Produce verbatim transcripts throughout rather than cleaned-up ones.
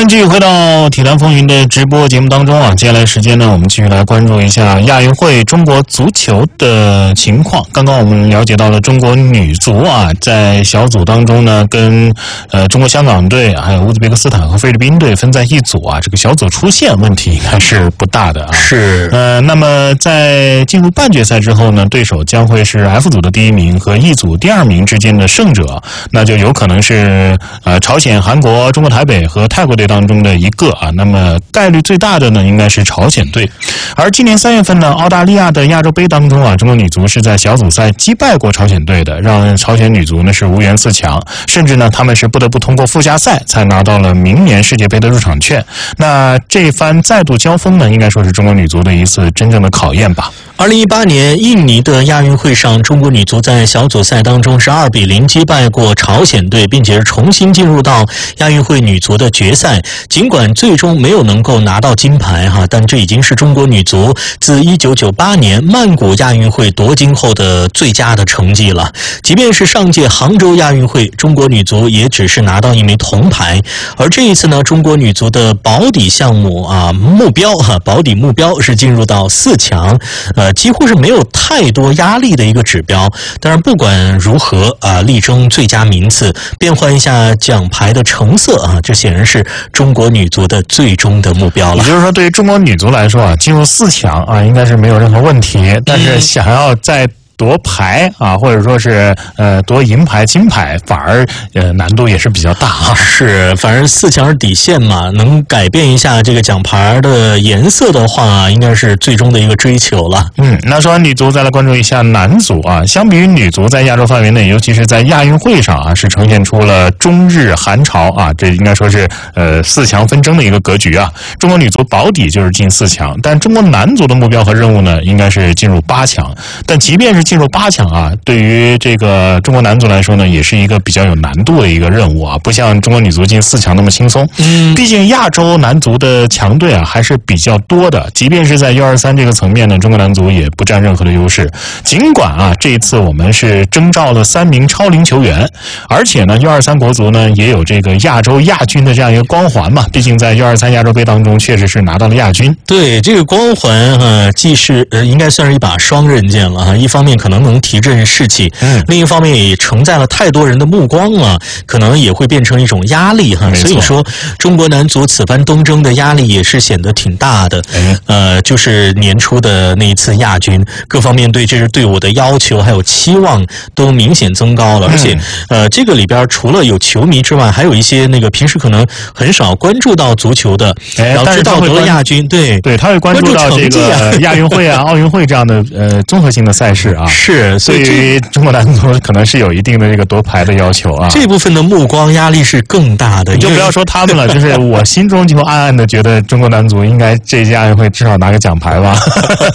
继续回到体坛风云的直播节目当中啊，接下来时间呢，我们继续来关注一下亚运会中国足球的情况。刚刚我们了解到了中国女足啊，在小组当中呢，跟呃中国香港队、还有乌兹别克斯坦和菲律宾队分在一组啊，这个小组出线问题应该是不大的啊。 是。 呃，那么在进入半决赛之后呢，对手将会是 F 组的第一名和 E 组第二名之间的胜者，那就有可能是呃朝鲜、韩国、中国台北和泰国队当中的一个啊，那么概率最大的呢，应该是朝鲜队。而今年三月份呢，澳大利亚的亚洲杯当中啊，中国女足是在小组赛击败过朝鲜队的，让朝鲜女足呢是无缘四强，甚至呢他们是不得不通过附加赛才拿到了明年世界杯的入场券。那这番再度交锋呢，应该说是中国女足的一次真正的考验吧。 二零一八年印尼的亚运会上，中国女足在小组赛当中是二比零击败过朝鲜队，并且是重新进入到亚运会女足的决赛。尽管最终没有能够拿到金牌哈，但这已经是中国女足自一九九八年曼谷亚运会夺金后的最佳的成绩了。即便是上届杭州亚运会，中国女足也只是拿到一枚铜牌。而这一次呢，中国女足的保底项目啊目标哈，保底目标是进入到四强，呃。几乎是没有太多压力的一个指标，当然不管如何啊，力争最佳名次，变换一下奖牌的成色啊，这显然是中国女足的最终的目标了。 也就是说，对于中国女足来说啊，进入四强啊，应该是没有任何问题，但是想要在夺牌啊，或者说是呃夺银牌、金牌，反而呃难度也是比较大啊。 是，反正四强是底线嘛，能改变一下这个奖牌的颜色的话，应该是最终的一个追求了。 嗯，那说完女足，再来关注一下男足啊。相比于女足在亚洲范围内，尤其是在亚运会上啊，是呈现出了中日韩朝啊，这应该说是呃四强纷争的一个格局啊。中国女足保底就是进四强，但中国男足的目标和任务呢，应该是进入八强。但即便是进入八强啊，对于这个中国男足来说呢，也是一个比较有难度的一个任务啊，不像中国女足进四强那么轻松。嗯，毕竟亚洲男足的强队啊还是比较多的，即便是在 U 二三 这个层面呢，中国男足也不占任何的优势。尽管啊，这一次我们是征召了三名超龄球员，而且呢 U 二三 国足呢也有这个亚洲亚军的这样一个光环嘛，毕竟在 U 二三 亚洲杯当中确实是拿到了亚军。 对，这个光环啊，既是呃应该算是一把双刃剑了哈，一方面可能能提振士气，嗯，另一方面也承载了太多人的目光啊，可能也会变成一种压力哈。所以说，中国男足此番东征的压力也是显得挺大的。嗯、呃，就是年初的那一次亚军，各方面对这支队伍的要求还有期望都明显增高了。而且，呃，这个里边除了有球迷之外，还有一些那个平时可能很少关注到足球的，然后知道得了亚军，对对，他会关注到这个亚运会啊、奥运会这样的呃综合性的赛事啊。 是， 所以对于中国男足可能是有一定的这个夺牌的要求啊。 这部分的目光压力是更大的， 你就不要说他们了，就是我心中就暗暗的觉得中国男足应该这届亚运会至少拿个奖牌吧。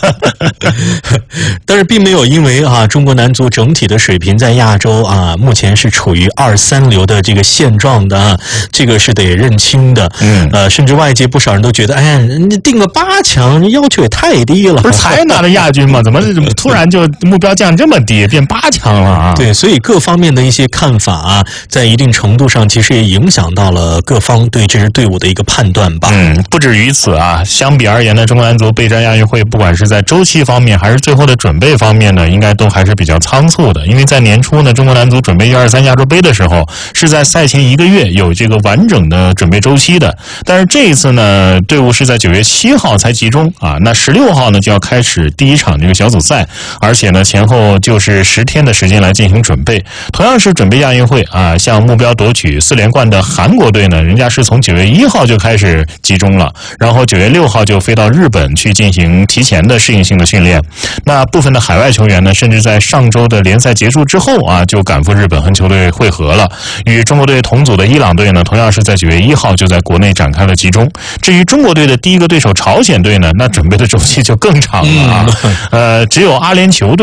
但是并没有因为啊中国男足整体的水平在亚洲啊目前是处于二三流的这个现状的啊，这个是得认清的。嗯，呃，甚至外界不少人都觉得，哎，你定个八强，要求也太低了。 不是才拿了亚军吗？怎么突然就目标降这么低，变八强了啊？ 对，所以各方面的一些看法啊，在一定程度上其实也影响到了各方对这支队伍的一个判断吧。 嗯，不止于此啊，相比而言呢，中国男足备战亚运会，不管是在周期方面还是最后的准备方面呢，应该都还是比较仓促的。因为在年初呢，中国男足准备 U 二三 亚洲杯的时候，是在赛前一个月有这个完整的准备周期的。但是这一次呢，队伍是在九月七号才集中啊，那十六号呢就要开始第一场这个小组赛，而且呢前后就是十天的时间来进行准备。同样是准备亚运会啊，像目标夺取四连冠的韩国队呢，人家是从九月一号就开始集中了，然后九月六号就飞到日本去进行提前的适应性的训练。那部分的海外球员呢，甚至在上周的联赛结束之后啊，就赶赴日本和球队会合了。与中国队同组的伊朗队呢，同样是在九月一号就在国内展开了集中。至于中国队的第一个对手朝鲜队呢，那准备的周期就更长了啊。呃，只有阿联酋队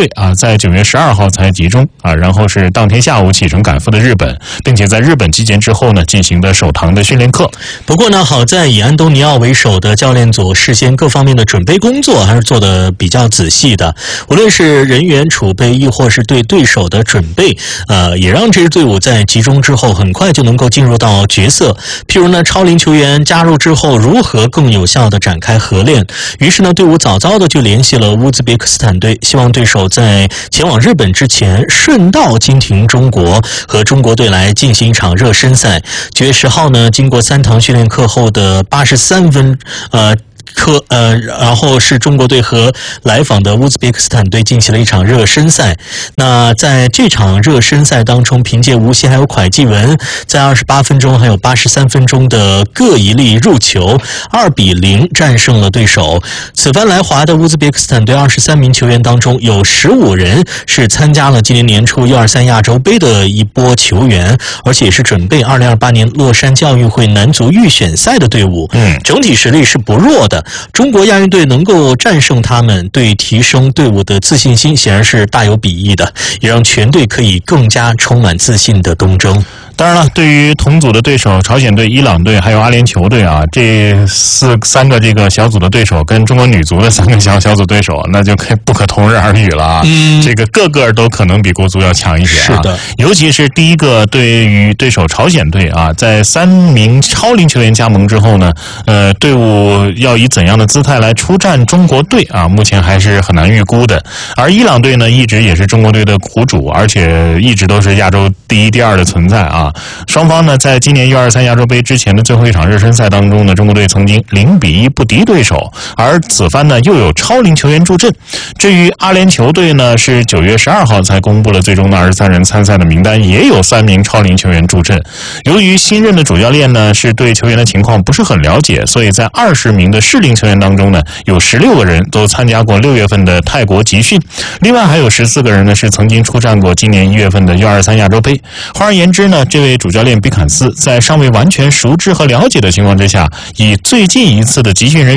啊，在九月十二号才集中啊，然后是当天下午启程赶赴的日本，并且在日本集结之后呢，进行的首堂的训练课。 不过呢，好在以安东尼奥为首的教练组事先各方面的准备工作还是做得比较仔细的，无论是人员储备，亦或是对对手的准备，呃，也让这支队伍在集中之后很快就能够进入到角色。譬如呢，超龄球员加入之后，如何更有效地展开合练？于是呢，队伍早早的就联系了乌兹别克斯坦队，希望对手在前往日本之前，顺道经停中国，和中国队来进行一场热身赛。九月十号呢，经过三堂训练课后的八十三分，呃。科呃，然后是中国队和来访的乌兹别克斯坦队进行了一场热身赛。那在这场热身赛当中，凭借吴曦还有蒯继文在二十八分钟还有八十三分钟的各一粒入球，二比零战胜了对手。此番来华的乌兹别克斯坦队二十三名球员当中，有十五人是参加了今年年初 U 二十三 亚洲杯的一波球员，而且也是准备二零二八年洛杉矶奥运会男足预选赛的队伍。嗯，整体实力是不弱的。中国亚运队能够战胜他们，对提升队伍的自信心显然是大有裨益的，也让全队可以更加充满自信的东征。 当然了，对于同组的对手朝鲜队、伊朗队还有阿联酋队啊，这四三个这个小组的对手跟中国女足的三个小小组对手，那就可以不可同日而语了啊。嗯，这个个个都可能比国足要强一些啊。 是的， 尤其是第一个对于对手朝鲜队啊，在三名超龄球员加盟之后呢，呃，队伍要以怎样的姿态来出战中国队啊，目前还是很难预估的。而伊朗队呢，一直也是中国队的苦主，而且一直都是亚洲第一、第二的存在啊。双方呢，在今年 U 二十三 亚洲杯之前的最后一场热身赛当中呢，中国队曾经零比一不敌对手，而此番呢又有超龄球员助阵。至于阿联酋队呢，是九月十二号才公布了最终的二十三人参赛的名单，也有三名超龄球员助阵。由于新任的主教练呢是对球员的情况不是很了解，所以在二十名的适龄球员当中呢，有十六个人都参加过六月份的泰国集训，另外还有十四个人呢是曾经出战过今年一月份的 U 二十三 亚洲杯。换而言之呢，这位主教练比坎斯在尚未完全熟知和了解的情况之下，以最近一次的集训人员